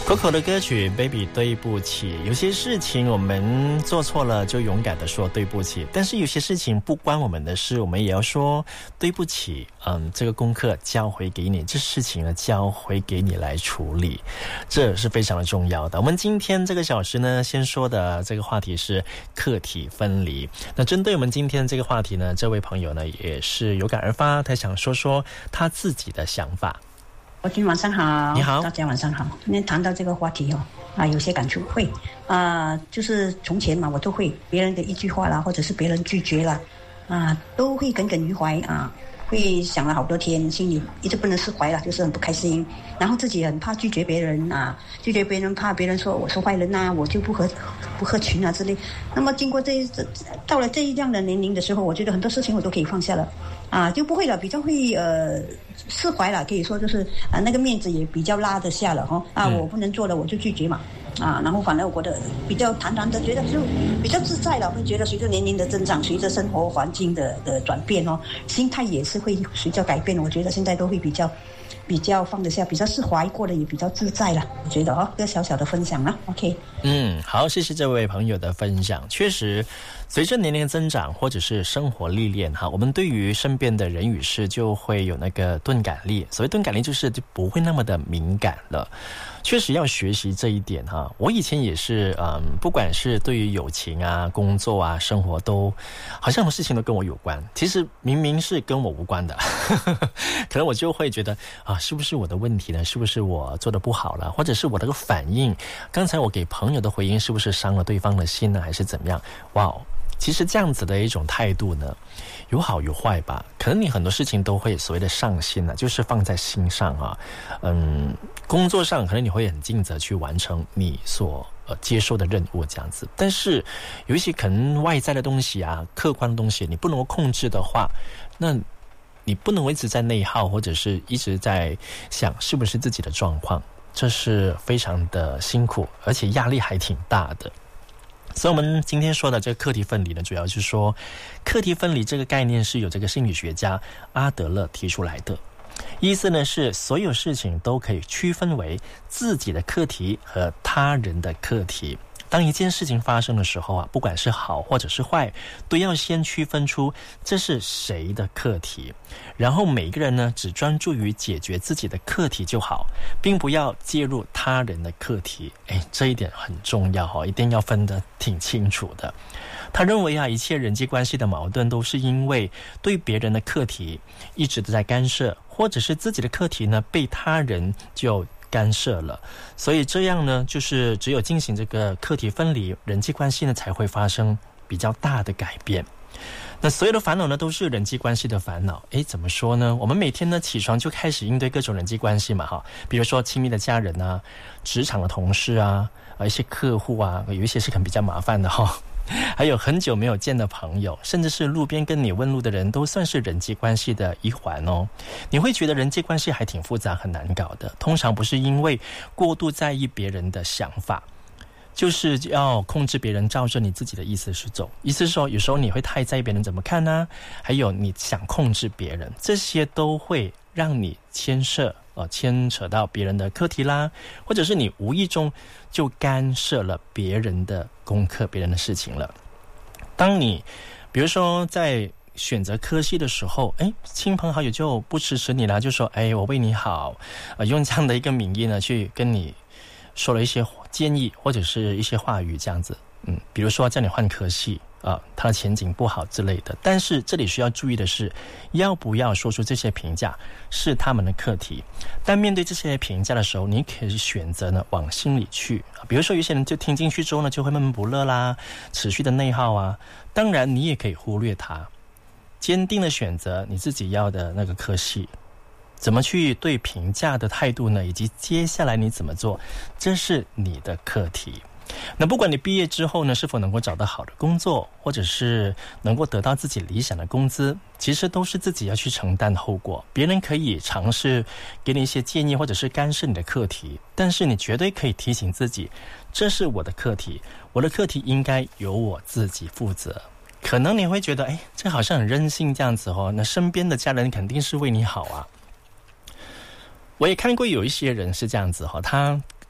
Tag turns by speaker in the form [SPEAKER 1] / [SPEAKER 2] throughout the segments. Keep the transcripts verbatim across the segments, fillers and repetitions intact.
[SPEAKER 1] Coco 的歌曲 Baby 对不起，有些事情我们做错了就勇敢的说对不起，但是有些事情不关我们的事，我们也要说对不起。嗯，这个功课交回给你，这事情呢交回给你来处理，这是非常的重要的。我们今天这个小时呢，先说的这个话题是课题分离。那针对我们今天这个话题呢，这位朋友呢也是有感而发，他想说说他自己的想法。
[SPEAKER 2] 我今天晚上好，
[SPEAKER 1] 你好，
[SPEAKER 2] 大家晚上好。今天谈到这个话题哦，啊，有些感触会啊、呃，就是从前嘛，我都会别人的一句话啦，或者是别人拒绝啦，啊，都会耿耿于怀啊，会想了好多天，心里一直不能释怀啦，就是很不开心，然后自己很怕拒绝别人啊，拒绝别人怕别人说我是坏人呐、啊，我就不合不合群啊之类。那么经过这一到了这一样的年龄的时候，我觉得很多事情我都可以放下了。啊，就不会了，比较会呃释怀了，可以说就是啊那个面子也比较拉得下了哈、哦。啊，我不能做了，我就拒绝嘛。啊，然后反而我觉得比较坦然的，觉得就比较自在了。会觉得随着年龄的增长，随着生活环境的的转变哦，心态也是会随着改变。我觉得现在都会比较比较放得下，比较释怀过的也比较自在了。我觉得哦，这个小小的分享啊 ，OK。
[SPEAKER 1] 嗯，好，谢谢这位朋友的分享。确实，随着年龄的增长或者是生活历练哈，我们对于身边的人与事就会有那个钝感力。所谓钝感力，就是就不会那么的敏感了。确实要学习这一点哈。我以前也是，嗯，不管是对于友情啊、工作啊、生活都，好像很多事情都跟我有关。其实明明是跟我无关的，可能我就会觉得啊，是不是我的问题呢？是不是我做的不好了？或者是我的个反应，刚才我给朋友的回应是不是伤了对方的心呢？还是怎么样？哇，其实这样子的一种态度呢，有好有坏吧。可能你很多事情都会所谓的上心呢、啊，就是放在心上啊。嗯，工作上可能你会很尽责去完成你所呃接受的任务这样子，但是有一些可能外在的东西啊，客观的东西你不能够控制的话，那你不能一直在内耗，或者是一直在想是不是自己的状况，这是非常的辛苦，而且压力还挺大的。所以我们今天说的这个课题分离呢，主要是说课题分离这个概念是由这个心理学家阿德勒提出来的。意思呢是所有事情都可以区分为自己的课题和他人的课题。当一件事情发生的时候啊，不管是好或者是坏，都要先区分出这是谁的课题，然后每个人呢只专注于解决自己的课题就好，并不要介入他人的课题。诶，这一点很重要哦，一定要分得挺清楚的。他认为啊，一切人际关系的矛盾都是因为对别人的课题一直都在干涉，或者是自己的课题呢被他人就干涉了，所以这样呢，就是只有进行这个课题分离，人际关系呢才会发生比较大的改变。那所有的烦恼呢，都是人际关系的烦恼。诶，怎么说呢？我们每天呢起床就开始应对各种人际关系嘛，哈，比如说亲密的家人啊，职场的同事啊，啊一些客户啊，有一些是可能比较麻烦的哈。还有很久没有见的朋友，甚至是路边跟你问路的人，都算是人际关系的一环哦。你会觉得人际关系还挺复杂很难搞的，通常不是因为过度在意别人的想法，就是要控制别人照着你自己的意思去走。意思是说有时候你会太在意别人怎么看呢、啊、还有你想控制别人，这些都会让你牵涉呃，牵扯到别人的课题啦，或者是你无意中就干涉了别人的功课、别人的事情了。当你比如说在选择科系的时候，哎，亲朋好友就不支持你啦，就说哎，我为你好，呃，用这样的一个名义呢，去跟你说了一些建议或者是一些话语这样子，嗯，比如说叫你换科系。啊，他的前景不好之类的。但是这里需要注意的是，要不要说出这些评价是他们的课题。但面对这些评价的时候，你可以选择呢往心里去。比如说有些人就听进去之后呢，就会闷闷不乐啦，持续的内耗啊。当然你也可以忽略它，坚定的选择你自己要的那个科系。怎么去对评价的态度呢？以及接下来你怎么做，这是你的课题。那不管你毕业之后呢，是否能够找到好的工作，或者是能够得到自己理想的工资，其实都是自己要去承担后果。别人可以尝试给你一些建议，或者是干涉你的课题，但是你绝对可以提醒自己，这是我的课题，我的课题应该由我自己负责。可能你会觉得，哎，这好像很任性这样子哦，那身边的家人肯定是为你好啊。我也看过有一些人是这样子哈，他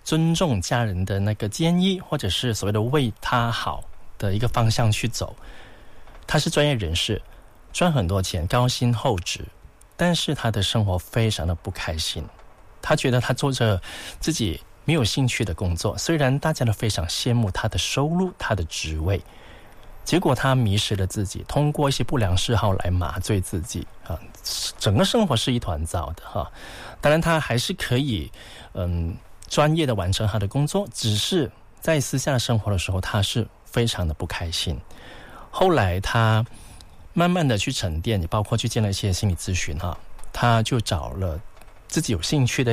[SPEAKER 1] 尊重家人的那个建议，或者是所谓的为他好的一个方向去走。他是专业人士，赚很多钱，高薪厚职，但是他的生活非常的不开心。他觉得他做着自己没有兴趣的工作，虽然大家都非常羡慕他的收入，他的职位，结果他迷失了自己，通过一些不良嗜好来麻醉自己啊，整个生活是一团糟的哈。当然他还是可以嗯专业的完成他的工作，只是在私下生活的时候，他是非常的不开心。后来他慢慢的去沉淀，也包括去见了一些心理咨询哈，他就找了自己有兴趣的